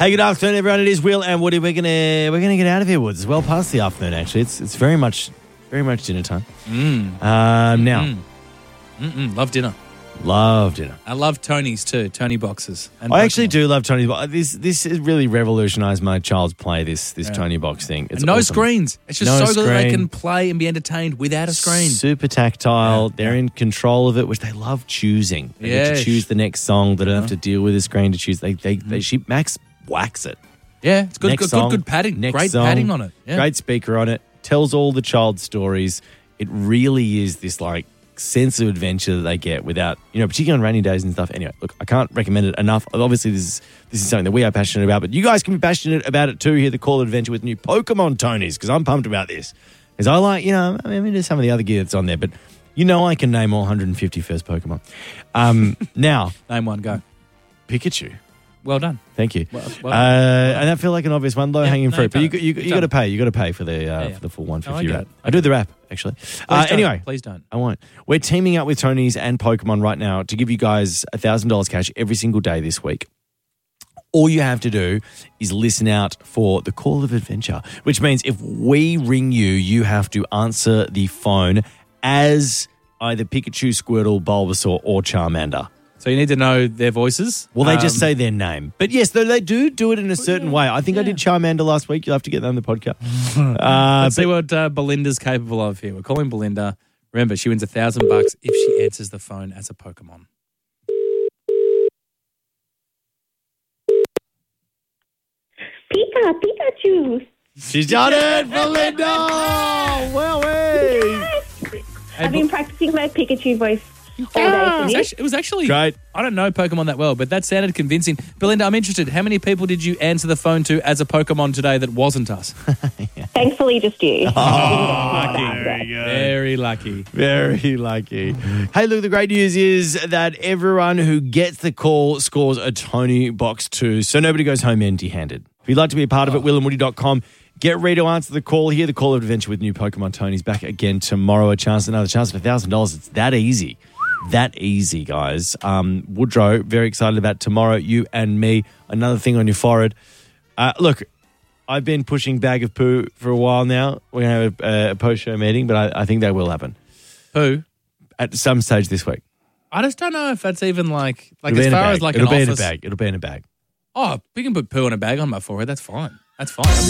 Hey, good afternoon, everyone. It is Will and Woody. We're gonna get out of here, Woods. It's well past the afternoon, actually. It's very much dinner time. Now, Love dinner. love dinner. I love Tony's too. Tony boxes. And I actually Pokemon. do love Tony Box. This has really revolutionised my child's play. This Tony Box thing. It's And no awesome. screens. It's just No so good that they screen. can play and be entertained without a screen. Super tactile. Yeah, They're in control of it, which they love choosing. They get to Yes. choose the next song. They don't have to deal with a screen to choose. Max whacks it. Yeah, it's good. Next Good, song, good padding. next Great song, padding on it. Yeah. Great speaker on it. Tells all the child stories. It really is this like sense of adventure that they get without, particularly on rainy days and stuff. Anyway, look, I can't recommend it enough. Obviously, this is something that we are passionate about, but you guys can be passionate about it too. Hear the Call of Adventure with new Pokemon Tonys, because I'm pumped about this. Because I like, there's some of the other gear that's on there, but I can name all 150 first Pokemon. Now, Name one. Go. Pikachu. Well done. Thank you. Well, And that feel like an obvious one, low hanging no, fruit. But you you got to pay. You got to pay for the yeah. for the full 150 I get wrap. it. I do the wrap actually. Please don't. Anyway, Please don't. I won't. We're teaming up with Tony's and Pokemon right now to give you guys $1,000 cash every single day this week. All you have to do is listen out for the Call of Adventure, which means if we ring you, you have to answer the phone as either Pikachu, Squirtle, Bulbasaur, or Charmander. So you need to know their voices. Well, they just say their name. But yes, they do it in a certain way. I think I did Charmander last week. You'll have to get that on the podcast. Let's see what Belinda's capable of here. We're calling Belinda. Remember, she wins $1,000 if she answers the phone as a Pokemon. Pikachu. She's done it, Belinda! Well, I've been practicing my Pikachu voice all day today. It was actually Great. I don't know Pokemon that well, but that sounded convincing. Belinda, I'm interested. How many people did you answer the phone to as a Pokemon today that wasn't us? Thankfully, just you. Very lucky. Very lucky. Hey, look, the great news is that everyone who gets the call scores a Tony Box 2, so nobody goes home empty-handed. If you'd like to be a part of it, willandwoody.com. Get ready to answer the call. Hear the Call of Adventure with new Pokemon Tonys back again tomorrow. Another chance for $1,000. It's that easy. That easy, guys. Woodrow, very excited about tomorrow. You and me. Another thing on your forehead. Look, I've been pushing Bag of Poo for a while now. We're going to have a post-show meeting, but I think that will happen. Who? At some stage this week. I just don't know if that's even like It'll be as in a far bag. as like It'll an be office. in a bag. It'll be in a bag. Oh, we can put poo in a bag on my forehead. That's fine. That's fine.